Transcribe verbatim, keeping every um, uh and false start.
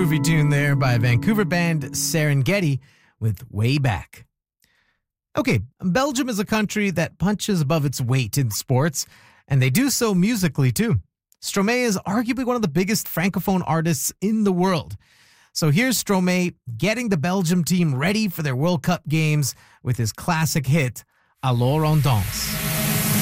groovy tune there by Vancouver band Serengeti with Way Back. Okay, Belgium is a country that punches above its weight in sports, and they do so musically too. Stromae is arguably one of the biggest francophone artists in the world. So here's Stromae getting the Belgium team ready for their World Cup games with his classic hit, Alors on danse.